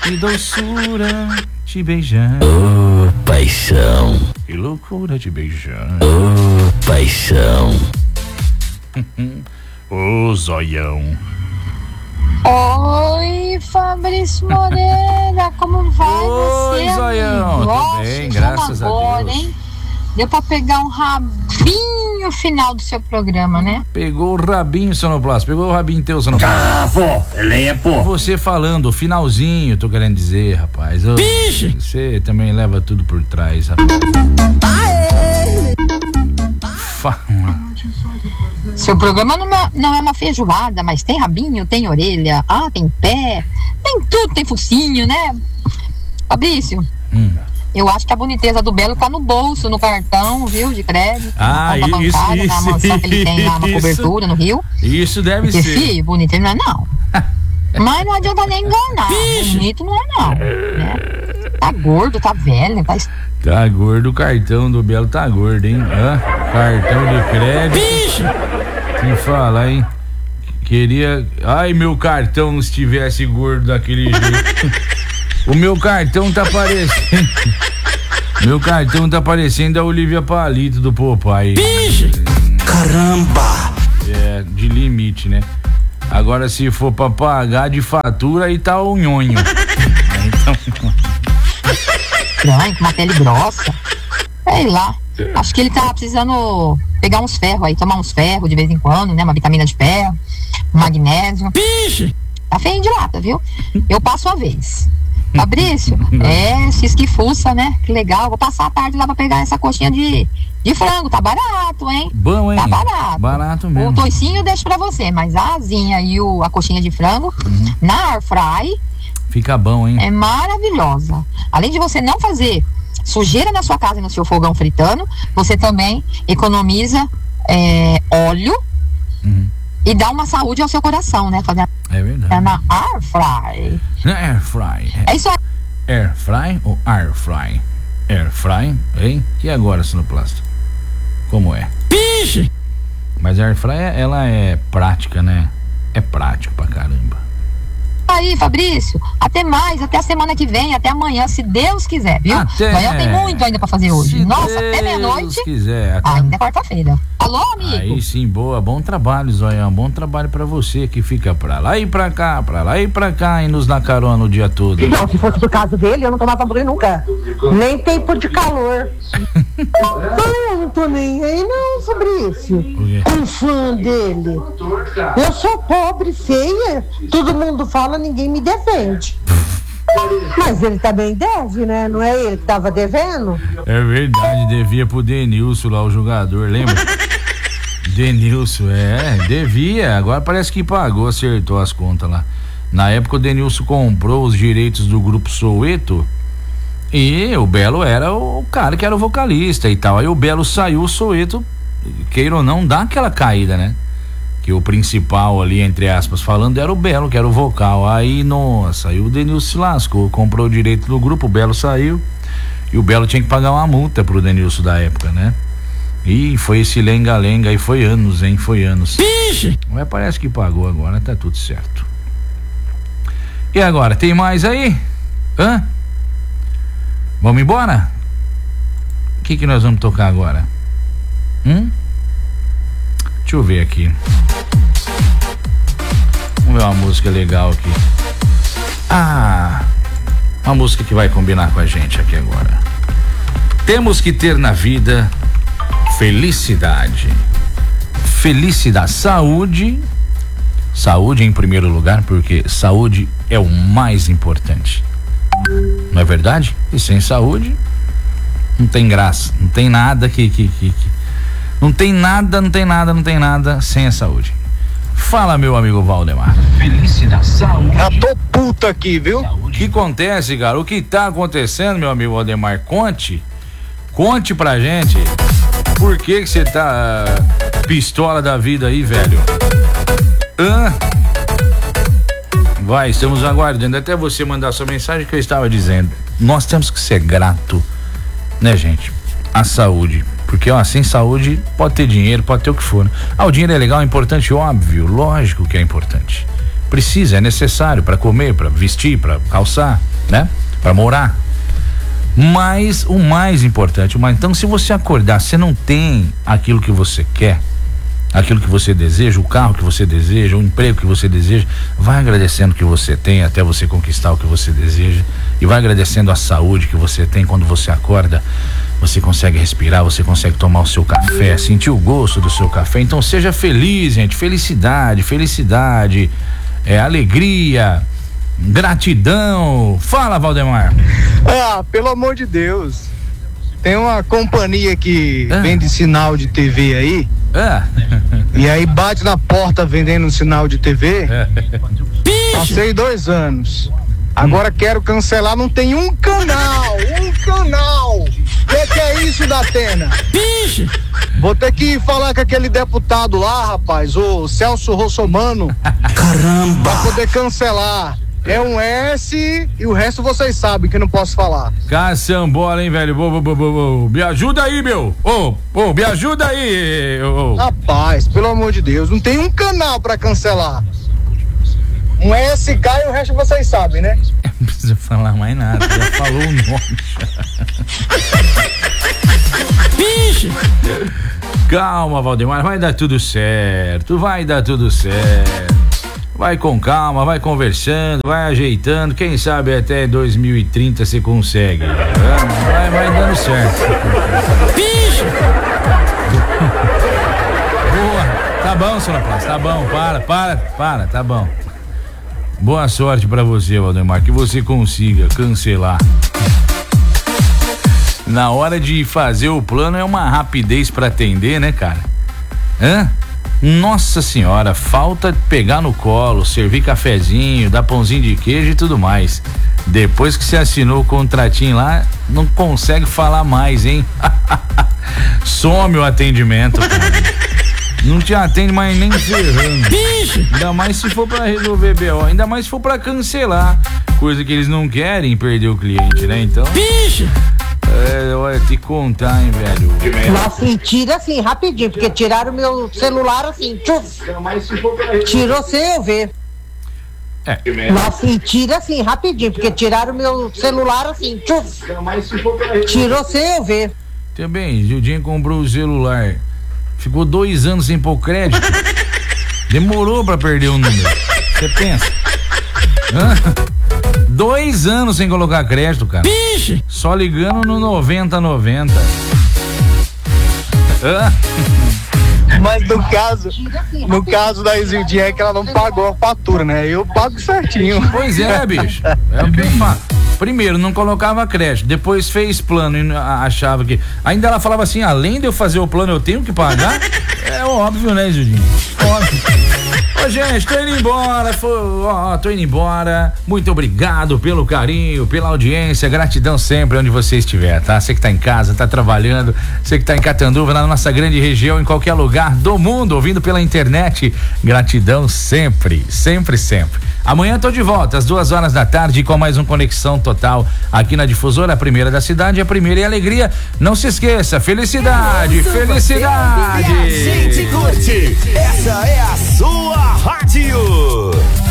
Que doçura te beijar. Oh, paixão. Que loucura te beijar. Oh, paixão. Ô, zoião. Oi, Fabrício Moreira, como vai você? Oi, zoião. Tudo bem, graças a Deus. Hein? Deu pra pegar um rabinho final do seu programa, né? Pegou o rabinho, Sonoplasta. Pegou o rabinho teu, Sonoplasta. Lepo. Você falando, o finalzinho, tô querendo dizer, rapaz. Vixe! Você também leva tudo por trás, rapaz. Seu programa não é uma feijoada, mas tem rabinho, tem orelha, tem pé, tem tudo, tem focinho, né? Fabrício, eu acho que a boniteza do Belo tá no bolso, no cartão, viu, de crédito, na conta bancária, na mansão que ele tem lá, uma cobertura no Rio. Isso deve porque, ser. Filho, bonito ele não é não. Mas não adianta nem enganar, bonito não é não, né? Tá gordo, tá velho, Tá gordo, o cartão do Belo tá gordo, hein? Cartão de crédito. Que fala, hein? Queria... Ai, meu cartão não estivesse gordo daquele jeito. O meu cartão tá parecendo... Meu cartão tá parecendo a Olivia Palito do Popeye. Caramba! É, de limite, né? Agora, se for pra pagar de fatura, aí tá o nhonho. Então... Estranho, com uma pele grossa. Sei lá. Acho que ele tá precisando pegar uns ferros aí, tomar uns ferros de vez em quando, né? Uma vitamina de ferro, um magnésio. Tá feio de lata, viu? Eu passo a vez. Fabrício, se esquifuça, né? Que legal. Vou passar a tarde lá pra pegar essa coxinha de frango. Tá barato, hein? Bom, hein? Tá barato. Barato mesmo. O toicinho eu deixo pra você, mas a asinha e a coxinha de frango na air fry fica bom, hein? É maravilhosa. Além de você não fazer sujeira na sua casa e no seu fogão fritando, você também economiza óleo e dá uma saúde ao seu coração, né? Fazer é verdade. Na air fry. Na air fry. É isso aí. Air fry ou air fry? Air fry, hein? E agora, Sonoplasta? Como é? Pixe! Mas a air fry, ela é prática, né? É prático pra caramba. Aí, Fabrício, até mais, até a semana que vem, até amanhã, se Deus quiser, viu? Amanhã tem muito ainda pra fazer hoje. Nossa, até meia-noite. Se quiser. Ainda é quarta-feira. Alô, amigo? Aí sim, boa, bom trabalho, Zoião, bom trabalho pra você que fica pra lá e pra cá, e nos dá carona o dia todo. Não, se fosse do caso dele, eu não tomava banho nunca. Nem tempo de calor. Não, não tô nem aí não, Fabrício. Um fã dele. Eu sou pobre, feia, todo mundo fala, ninguém me defende. Mas ele também deve, né? Não é ele que tava devendo? É verdade, devia pro Denilson lá, o jogador, lembra? Denilson, devia, agora parece que pagou, acertou as contas lá. Na época o Denilson comprou os direitos do grupo Soweto e o Belo era o cara que era o vocalista e tal. Aí o Belo saiu, o Soweto, queira ou não, dá aquela caída, né? Que o principal ali, entre aspas, falando, era o Belo, que era o vocal. Aí, nossa, aí o Denilson se lascou, comprou o direito do grupo, o Belo saiu e o Belo tinha que pagar uma multa pro Denilson da época, né? E foi esse lenga-lenga aí, foi anos, hein? Foi anos. Pixe! Mas parece que pagou agora, tá tudo certo. E agora, tem mais aí? Vamos embora? O que nós vamos tocar agora? Deixa eu ver aqui. Vamos ver uma música legal aqui. Uma música que vai combinar com a gente aqui agora. Temos que ter na vida felicidade. Felicidade, saúde em primeiro lugar, porque saúde é o mais importante. Não é verdade? E sem saúde não tem graça, não tem nada não tem nada sem a saúde. Fala, meu amigo Valdemar. Felicidade, saúde. Já tô puta aqui, viu? O que acontece, cara? O que tá acontecendo, meu amigo Valdemar? Conte pra gente. Por que você tá pistola da vida aí, velho? Vai, estamos aguardando até você mandar sua mensagem, que eu estava dizendo. Nós temos que ser grato, né, gente? A saúde. Porque, sem saúde, pode ter dinheiro, pode ter o que for. O dinheiro é legal, é importante, óbvio, lógico que é importante. precisa, é necessário para comer, para vestir, para calçar, né? Para morar. Mas o mais importante, então se você acordar, você não tem aquilo que você quer, aquilo que você deseja, o carro que você deseja, o emprego que você deseja, vai agradecendo o que você tem até você conquistar o que você deseja, e vai agradecendo a saúde que você tem. Quando você acorda, você consegue respirar, você consegue tomar o seu café, sentir o gosto do seu café. Então seja feliz, gente, felicidade, alegria, gratidão. Fala, Valdemar. Pelo amor de Deus, tem uma companhia que vende sinal de TV aí, e aí bate na porta vendendo um sinal de TV. Passei 2 anos, agora quero cancelar, não tem um canal. Que é isso, Datena? Vou ter que falar com aquele deputado lá, rapaz, o Celso Russomano. Caramba! Pra poder cancelar. É um S e o resto vocês sabem que não posso falar. Caçambola, hein, velho? Me ajuda aí, meu! Me ajuda aí! Rapaz, pelo amor de Deus, não tem um canal pra cancelar. Um SK e o resto vocês sabem, né? Não precisa falar mais nada, já falou o nome. Calma, Valdemar, vai dar tudo certo. Vai com calma, vai conversando, vai ajeitando. Quem sabe até 2030 você consegue. Vai dando certo. Boa. Tá bom, senhor Plácio, tá bom. Para, tá bom. Boa sorte pra você, Valdemar, que você consiga cancelar. Na hora de fazer o plano é uma rapidez pra atender, né, cara? Nossa senhora, falta pegar no colo, servir cafezinho, dar pãozinho de queijo e tudo mais. Depois que você assinou o contratinho lá, não consegue falar mais, hein? Some o atendimento, cara. Não te atende mais nem ferrando. Ainda mais se for pra resolver BO, ainda mais se for pra cancelar. Coisa que eles não querem, perder o cliente, né? Então... olha, te contar, hein, velho. Nossa, e tira assim, rapidinho, porque tiraram meu celular assim, tchuf. Tirou sem eu ver. Nossa, e tira assim, rapidinho, porque tiraram meu celular assim, tchuf. Tirou sem eu ver. Também, Gildinho comprou o celular. Ficou 2 anos sem pôr crédito. Demorou pra perder o número. Você pensa? 2 anos sem colocar crédito, cara. Só ligando no 9090. Mas no caso da Isildinha é que ela não pagou a fatura, né? Eu pago certinho. Pois é, bicho. É o que eu falo. Primeiro, não colocava crédito, depois fez plano e achava que... Ainda ela falava assim, além de eu fazer o plano, eu tenho que pagar? É óbvio, né, Gildinho? Óbvio. Ô, gente, tô indo embora. Muito obrigado pelo carinho, pela audiência, gratidão sempre onde você estiver, tá? Você que tá em casa, tá trabalhando, você que tá em Catanduva, na nossa grande região, em qualquer lugar do mundo, ouvindo pela internet, gratidão sempre. Amanhã tô de volta às 2h da tarde com mais um Conexão Total aqui na Difusora, a primeira da cidade, a primeira em alegria. Não se esqueça, felicidade. A gente curte, essa é a sua rádio.